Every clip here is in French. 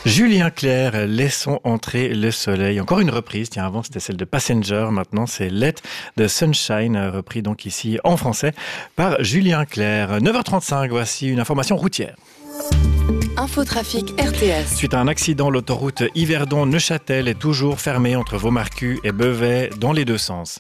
Julien Clerc, laissons entrer le soleil. Encore une reprise. Tiens, avant c'était celle de Passenger. Maintenant c'est Let the Sunshine, repris donc ici en français par Julien Clerc. 9h35, voici une information routière. Infotrafic RTS. Suite à un accident, l'autoroute Yverdon-Neuchâtel est toujours fermée entre Vaumarcus et Beauvais dans les deux sens.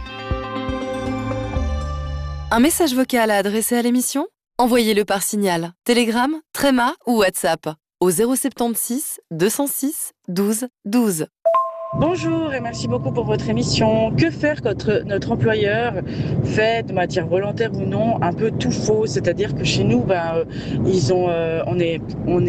Un message vocal à adresser à l'émission ? Envoyez-le par signal, Telegram, Threema ou WhatsApp au 076 206 12 12. Bonjour et merci beaucoup pour votre émission. Que faire quand notre employeur fait de matière volontaire ou non un peu tout faux? C'est-à-dire que chez nous, on est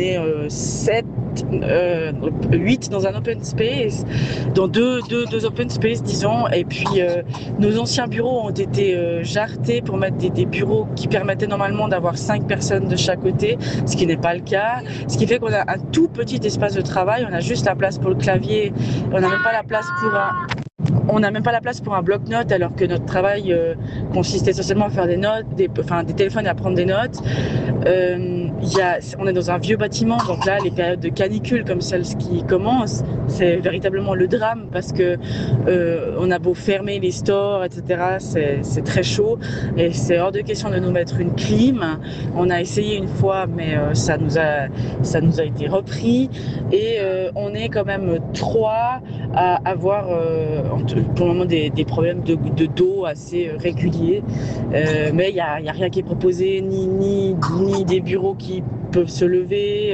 8 dans un open space, dans deux open space disons, et puis nos anciens bureaux ont été jarretés pour mettre des bureaux qui permettaient normalement d'avoir 5 personnes de chaque côté, ce qui n'est pas le cas, ce qui fait qu'on a un tout petit espace de travail, on a juste la place pour le clavier, on n'a même pas la place pour un bloc-notes, alors que notre travail consiste essentiellement à faire des notes, des téléphones et à prendre des notes. On est dans un vieux bâtiment, donc là, les périodes de canicule comme celle qui commence, c'est véritablement le drame parce que on a beau fermer les stores, etc., c'est très chaud et c'est hors de question de nous mettre une clim. On a essayé une fois, mais ça nous a été repris et on est quand même 3 à avoir pour le moment des problèmes de dos assez réguliers, mais il y a rien qui est proposé, ni des bureaux qui peuvent se lever,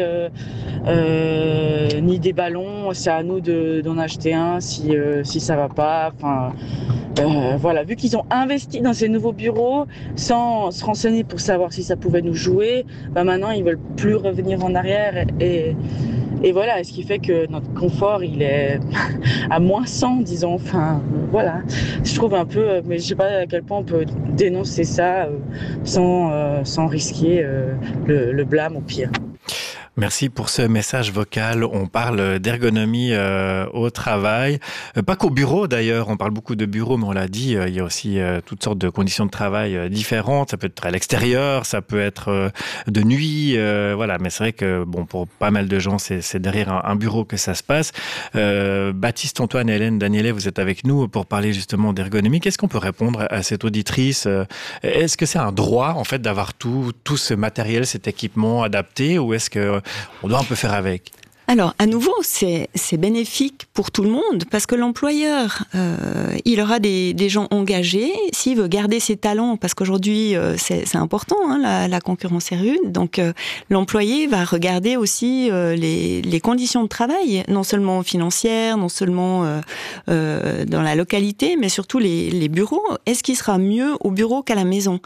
ni des ballons. C'est à nous d'en acheter un si ça va pas. Voilà, vu qu'ils ont investi dans ces nouveaux bureaux sans se renseigner pour savoir si ça pouvait nous jouer, maintenant ils veulent plus revenir en arrière et voilà, ce qui fait que notre confort il est à moins 100 disons. Voilà, je trouve un peu, mais je sais pas à quel point on peut dénoncer ça sans risquer le blâme au pire. Merci pour ce message vocal. On parle d'ergonomie au travail. Pas qu'au bureau d'ailleurs, on parle beaucoup de bureaux, mais on l'a dit, il y a aussi toutes sortes de conditions de travail différentes. Ça peut être à l'extérieur, ça peut être de nuit, voilà. Mais c'est vrai que pour pas mal de gens, c'est derrière un bureau que ça se passe. Baptiste, Antoine, Hélène, Daniele, vous êtes avec nous pour parler justement d'ergonomie. Qu'est-ce qu'on peut répondre à cette auditrice? Est-ce que c'est un droit en fait d'avoir tout ce matériel, cet équipement adapté, ou est-ce que on doit un peu faire avec? Alors, à nouveau, c'est bénéfique pour tout le monde parce que l'employeur, il aura des gens engagés. S'il veut garder ses talents, parce qu'aujourd'hui, c'est important, la concurrence est rude. Donc, l'employé va regarder aussi les conditions de travail, non seulement financières, non seulement dans la localité, mais surtout les bureaux. Est-ce qu'il sera mieux au bureau qu'à la maison?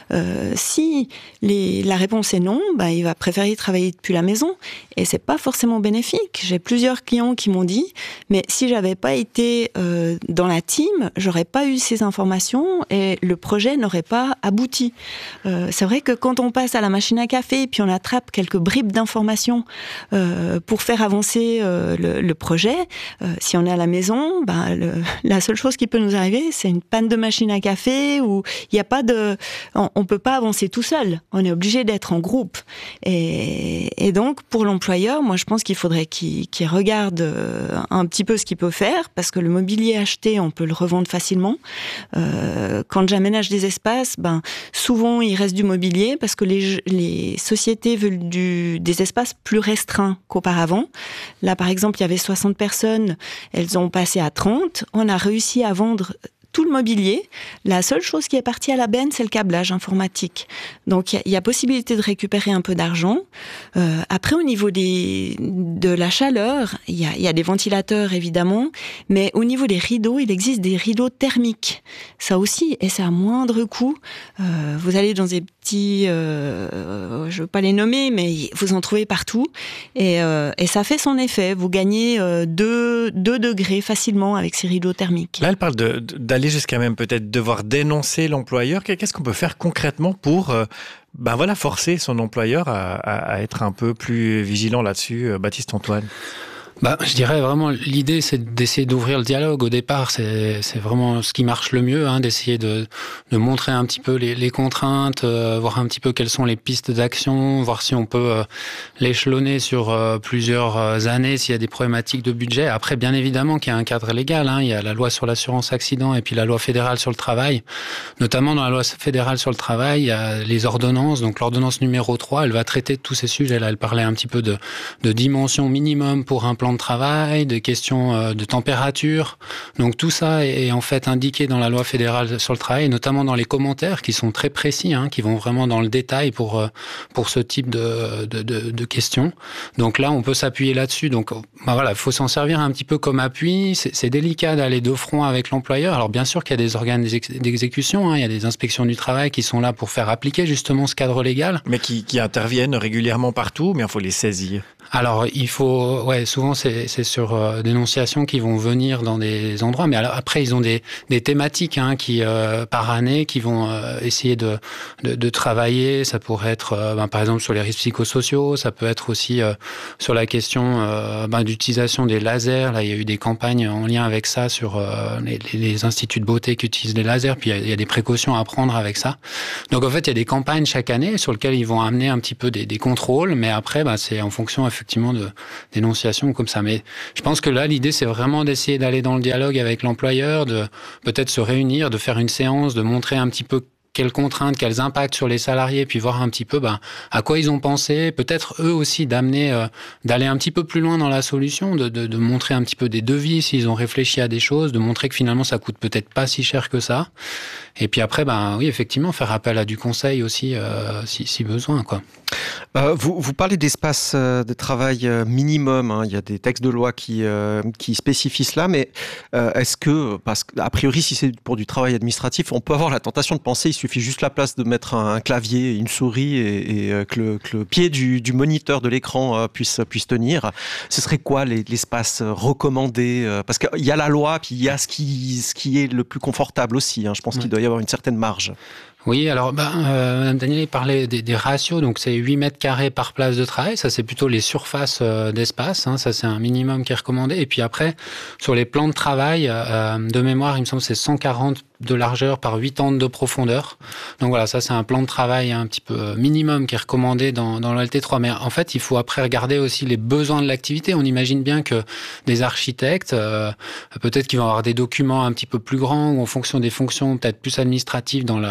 Si la réponse est non, il va préférer travailler depuis la maison. Et c'est pas forcément bénéfique. J'ai plusieurs clients qui m'ont dit, mais si j'avais pas été dans la team, j'aurais pas eu ces informations et le projet n'aurait pas abouti. C'est vrai que quand on passe à la machine à café et puis on attrape quelques bribes d'informations pour faire avancer le projet, si on est à la maison, la seule chose qui peut nous arriver, c'est une panne de machine à café où il y a pas on peut pas avancer tout seul. On est obligé d'être en groupe. Et donc pour l'employeur, moi je pense qu'il faudrait qu'il regarde un petit peu ce qu'il peut faire, parce que le mobilier acheté, on peut le revendre facilement. Quand j'aménage des espaces, souvent il reste du mobilier, parce que les sociétés veulent des espaces plus restreints qu'auparavant. Là, par exemple, il y avait 60 personnes, elles ont passé à 30. On a réussi à vendre tout le mobilier. La seule chose qui est partie à la benne, c'est le câblage informatique. Donc, il y a possibilité de récupérer un peu d'argent. Après, au niveau de la chaleur, il y a des ventilateurs, évidemment, mais au niveau des rideaux, il existe des rideaux thermiques. Ça aussi, et c'est à moindre coût. Vous allez dans des petits... je veux pas les nommer, mais vous en trouvez partout. Et ça fait son effet. Vous gagnez 2 degrés facilement avec ces rideaux thermiques. Là, elle parle d'aller jusqu'à même peut-être devoir dénoncer l'employeur. Qu'est-ce qu'on peut faire concrètement pour forcer son employeur à être un peu plus vigilant là-dessus, Baptiste, Antoine? Je dirais vraiment, l'idée, c'est d'essayer d'ouvrir le dialogue. Au départ, c'est vraiment ce qui marche le mieux, d'essayer de montrer un petit peu les contraintes, voir un petit peu quelles sont les pistes d'action, voir si on peut l'échelonner sur plusieurs années, s'il y a des problématiques de budget. Après, bien évidemment qu'il y a un cadre légal, il y a la loi sur l'assurance accident et puis la loi fédérale sur le travail. Notamment dans la loi fédérale sur le travail, il y a les ordonnances. Donc l'ordonnance numéro 3, elle va traiter de tous ces sujets-là. Elle parlait un petit peu de dimension minimum pour un plan de travail, des questions de température. Donc tout ça est en fait indiqué dans la loi fédérale sur le travail, notamment dans les commentaires qui sont très précis, qui vont vraiment dans le détail pour ce type de questions. Donc là, on peut s'appuyer là-dessus. Donc voilà, il faut s'en servir un petit peu comme appui. C'est délicat d'aller de front avec l'employeur. Alors bien sûr qu'il y a des organes d'exécution, il y a des inspections du travail qui sont là pour faire appliquer justement ce cadre légal. Mais qui interviennent régulièrement partout, mais il faut les saisir. Alors, il faut, souvent c'est sur dénonciation qu'ils vont venir dans des endroits, mais alors, après ils ont des thématiques qui par année qui vont essayer de travailler. Ça pourrait être par exemple sur les risques psychosociaux, ça peut être aussi sur la question d'utilisation des lasers. Là, il y a eu des campagnes en lien avec ça sur les instituts de beauté qui utilisent des lasers, puis il y a des précautions à prendre avec ça. Donc en fait, il y a des campagnes chaque année sur lesquelles ils vont amener un petit peu des contrôles, mais après c'est en fonction effectivement de dénonciation comme ça. Mais je pense que là, l'idée, c'est vraiment d'essayer d'aller dans le dialogue avec l'employeur, de peut-être se réunir, de faire une séance, de montrer un petit peu quelles contraintes, quels impacts sur les salariés, puis voir un petit peu à quoi ils ont pensé, peut-être eux aussi d'aller un petit peu plus loin dans la solution, de montrer un petit peu des devis s'ils ont réfléchi à des choses, de montrer que finalement ça coûte peut-être pas si cher que ça. Et puis après, oui, effectivement, faire appel à du conseil aussi si besoin, quoi. Vous parlez d'espace de travail minimum, il y a des textes de loi qui spécifient cela, mais est-ce que, parce qu'a priori, si c'est pour du travail administratif, on peut avoir la tentation de penser il suffit juste la place de mettre un clavier, une souris et que le pied du moniteur de l'écran puisse tenir. Ce serait quoi l'espace recommandé? Parce qu'il y a la loi, puis il y a ce qui est le plus confortable aussi. Je pense qu'il doit y avoir une certaine marge. Oui, alors Mme Daniel parlait des ratios, donc c'est 8 mètres carrés par place de travail, ça c'est plutôt les surfaces d'espace, ça c'est un minimum qui est recommandé. Et puis après, sur les plans de travail, de mémoire, il me semble que c'est 140 de largeur par 80 de profondeur. Donc voilà, ça c'est un plan de travail un petit peu minimum qui est recommandé dans l'OLT3. Mais en fait, il faut après regarder aussi les besoins de l'activité. On imagine bien que des architectes, peut-être qu'ils vont avoir des documents un petit peu plus grands ou en fonction des fonctions peut-être plus administratives dans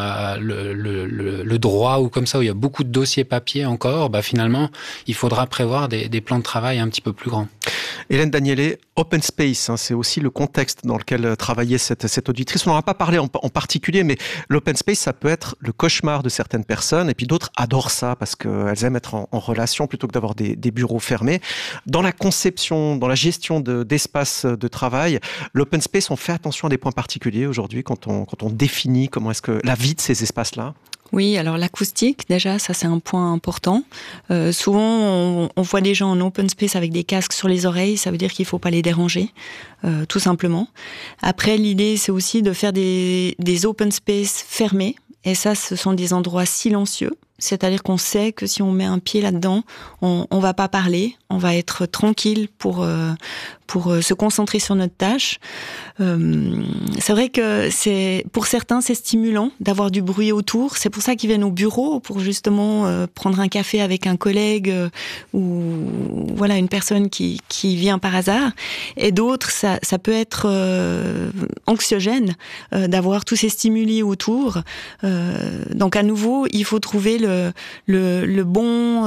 le droit ou comme ça, où il y a beaucoup de dossiers papier encore, finalement, il faudra prévoir des plans de travail un petit peu plus grands. Hélène Daniélé, Open Space, c'est aussi le contexte dans lequel travaillait cette auditrice. On n'en a pas parlé en particulier, mais l'open space, ça peut être le cauchemar de certaines personnes, et puis d'autres adorent ça parce qu'elles aiment être en relation plutôt que d'avoir des bureaux fermés. Dans la conception, dans la gestion d'espace de travail, l'open space, on fait attention à des points particuliers aujourd'hui quand on définit comment est-ce que la vie de ces espaces-là. Oui, alors l'acoustique, déjà, ça c'est un point important. Souvent, on voit des gens en open space avec des casques sur les oreilles, ça veut dire qu'il ne faut pas les déranger, tout simplement. Après, l'idée, c'est aussi de faire des open space fermés, et ça, ce sont des endroits silencieux. C'est-à-dire qu'on sait que si on met un pied là-dedans, on va pas parler, on va être tranquille pour se concentrer sur notre tâche. C'est vrai que pour certains, c'est stimulant d'avoir du bruit autour. C'est pour ça qu'ils viennent au bureau, pour justement prendre un café avec un collègue ou voilà une personne qui vient par hasard. Et d'autres, ça peut être anxiogène d'avoir tous ces stimuli autour. Donc à nouveau, il faut trouver le bon...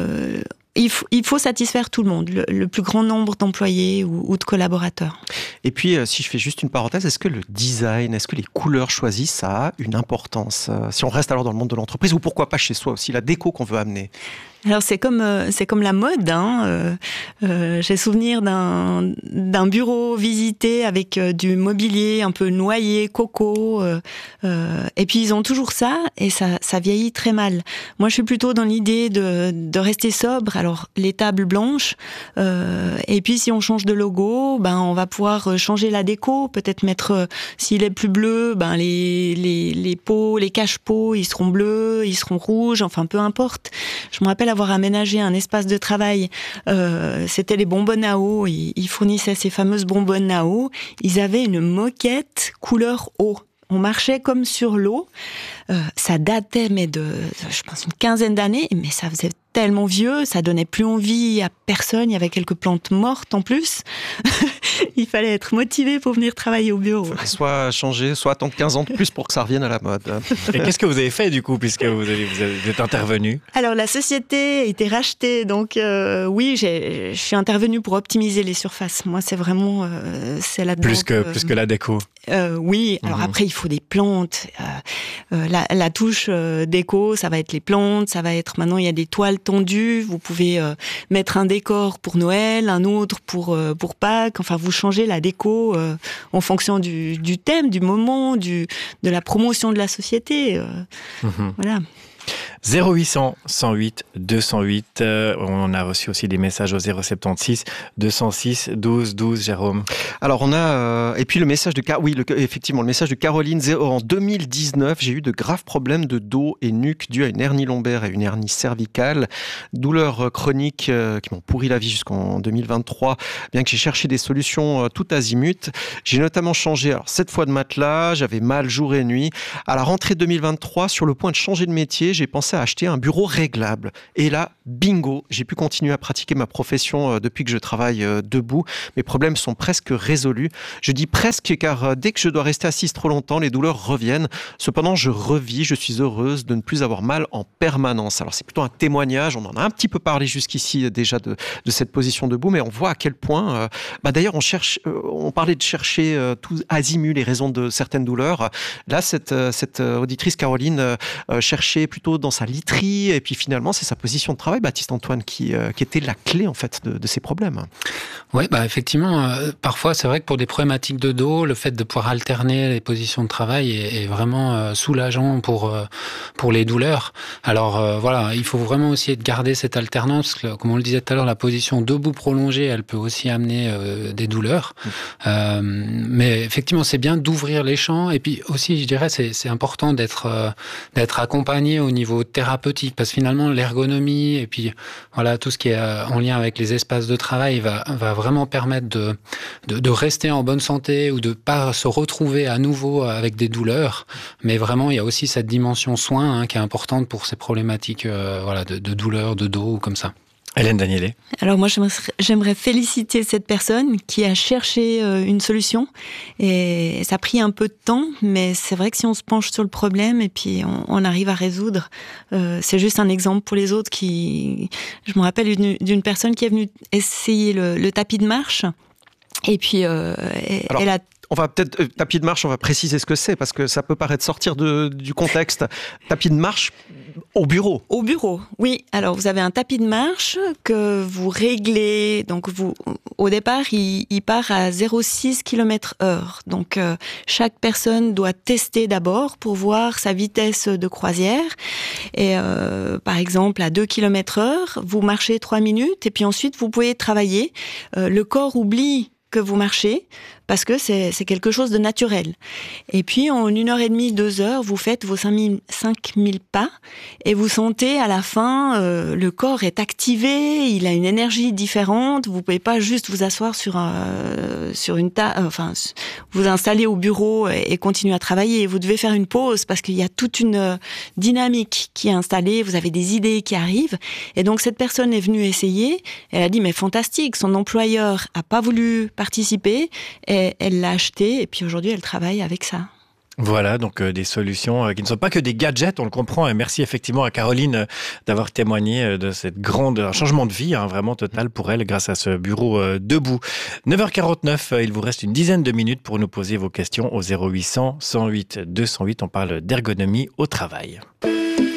Il faut satisfaire tout le monde, le plus grand nombre d'employés ou de collaborateurs. Et puis, si je fais juste une parenthèse, est-ce que le design, est-ce que les couleurs choisies, ça a une importance? Si on reste alors dans le monde de l'entreprise, ou pourquoi pas chez soi aussi, la déco qu'on veut amener? Alors c'est comme la mode. J'ai souvenir d'un bureau visité avec du mobilier un peu noyer, coco. Et puis ils ont toujours ça et ça vieillit très mal. Moi je suis plutôt dans l'idée de rester sobre Alors les tables blanches, et puis si on change de logo, on va pouvoir changer la déco, peut-être mettre, s'il est plus bleu, les pots, les cache-pots, ils seront bleus, ils seront rouges, enfin peu importe. Je me rappelle avoir aménagé un espace de travail, c'était les bonbonnes à eau, ils fournissaient ces fameuses bonbonnes à eau, ils avaient une moquette couleur eau. On marchait comme sur l'eau. Ça datait, mais je pense, une quinzaine d'années, mais ça faisait tellement vieux, ça donnait plus envie à personne. Il y avait quelques plantes mortes en plus. Il fallait être motivé pour venir travailler au bureau. Soit changer, soit attendre 15 ans de plus pour que ça revienne à la mode. Et qu'est-ce que vous avez fait du coup, puisque vous êtes intervenu? Alors la société a été rachetée, donc oui, je suis intervenue pour optimiser les surfaces. Moi, c'est vraiment c'est là-dedans. Plus que la déco. Oui, alors après il faut des plantes. La touche déco, ça va être les plantes, ça va être, maintenant il y a des toiles tendues, vous pouvez mettre un décor pour Noël, un autre pour Pâques, enfin vous changez la déco en fonction du thème, du moment, de la promotion de la société. Voilà. 0800 108 208. On a reçu aussi des messages au 076 206 12 12. Jérôme. Alors on a et puis le message de effectivement le message de Caroline. En 2019, j'ai eu de graves problèmes de dos et nuque dus à une hernie lombaire et une hernie cervicale, douleurs chroniques qui m'ont pourri la vie jusqu'en 2023. Bien que j'ai cherché des solutions tout azimut, j'ai notamment changé 7 fois de matelas. J'avais mal jour et nuit. À la rentrée 2023, sur le point de changer de métier, j'ai pensé à acheter un bureau réglable. Et là, bingo, j'ai pu continuer à pratiquer ma profession depuis que je travaille debout. Mes problèmes sont presque résolus. Je dis presque car dès que je dois rester assise trop longtemps, les douleurs reviennent. Cependant, je revis, je suis heureuse de ne plus avoir mal en permanence. Alors c'est plutôt un témoignage, on en a un petit peu parlé jusqu'ici déjà de cette position debout, mais on voit à quel point, d'ailleurs on parlait de chercher tout azimut les raisons de certaines douleurs. Là, cette auditrice Caroline cherchait plutôt dans sa literie, et puis finalement c'est sa position de travail, Baptiste-Antoine, qui était la clé en fait de ces problèmes. Oui, effectivement, parfois c'est vrai que pour des problématiques de dos, le fait de pouvoir alterner les positions de travail est vraiment soulageant pour les douleurs. Alors voilà, il faut vraiment essayer de garder cette alternance, parce que, comme on le disait tout à l'heure, la position debout prolongée, elle peut aussi amener des douleurs. Mais effectivement, c'est bien d'ouvrir les champs, et puis aussi, je dirais, c'est important d'être accompagné au niveau thérapeutique, parce que finalement l'ergonomie et puis voilà tout ce qui est en lien avec les espaces de travail va vraiment permettre de rester en bonne santé ou de pas se retrouver à nouveau avec des douleurs. Mais vraiment il y a aussi cette dimension soin qui est importante pour ces problématiques de douleurs de dos ou comme ça. Hélène Daniélé. Alors moi, j'aimerais féliciter cette personne qui a cherché une solution, et ça a pris un peu de temps, mais c'est vrai que si on se penche sur le problème et puis on arrive à résoudre, c'est juste un exemple pour les autres. Je me rappelle d'une personne qui est venue essayer le tapis de marche, et puis elle a... On va peut-être, tapis de marche, on va préciser ce que c'est, parce que ça peut paraître sortir du contexte. Tapis de marche au bureau. Au bureau, oui. Alors, vous avez un tapis de marche que vous réglez. Donc, au départ, il part à 0,6 km/h. Donc, chaque personne doit tester d'abord pour voir sa vitesse de croisière. Et par exemple, à 2 km/h, vous marchez 3 minutes et puis ensuite, vous pouvez travailler. Le corps oublie que vous marchez, parce que c'est quelque chose de naturel. Et puis, en 1h30, 2 heures, vous faites vos 5000 pas, et vous sentez à la fin, le corps est activé, il a une énergie différente, vous pouvez pas juste vous asseoir sur une table, vous installer au bureau et continuer à travailler. Vous devez faire une pause, parce qu'il y a toute une dynamique qui est installée, vous avez des idées qui arrivent, et donc cette personne est venue essayer, elle a dit, mais fantastique, son employeur a pas voulu participer, et elle l'a acheté, et puis aujourd'hui elle travaille avec ça. Voilà, donc des solutions qui ne sont pas que des gadgets, on le comprend, et merci effectivement à Caroline d'avoir témoigné de cette un changement de vie vraiment total pour elle grâce à ce bureau debout. 9h49, il vous reste une dizaine de minutes pour nous poser vos questions au 0800 108 208, on parle d'ergonomie au travail.